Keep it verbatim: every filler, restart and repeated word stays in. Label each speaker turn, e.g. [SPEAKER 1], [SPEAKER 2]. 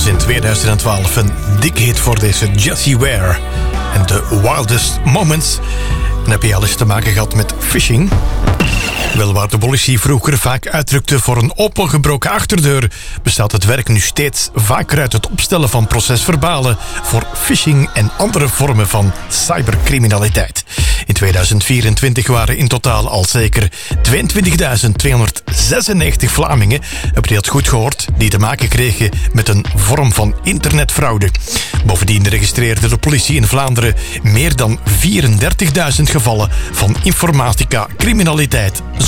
[SPEAKER 1] was in tweeduizend twaalf een dikke hit voor deze Jessie Ware. En The Wildest Moments. En heb je al eens te maken gehad met phishing? Wel, waar de politie vroeger vaak uitdrukte voor een opengebroken achterdeur, bestaat het werk nu steeds vaker uit het opstellen van procesverbalen voor phishing en andere vormen van cybercriminaliteit. In tweeduizend vierentwintig waren in totaal al zeker tweeëntwintigduizend tweehonderdzesennegentig Vlamingen, heb je dat goed gehoord, die te maken kregen met een vorm van internetfraude. Bovendien registreerde de politie in Vlaanderen meer dan vierendertigduizend gevallen van informatica-criminaliteit